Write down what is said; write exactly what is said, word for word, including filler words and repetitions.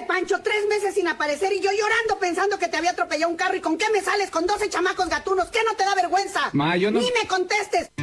Pancho, tres meses sin aparecer y yo llorando pensando que te había atropellado un carro. ¿Y con qué me sales con doce chamacos gatunos? ¿Qué no te da vergüenza? Ma, yo no... Ni me contestes.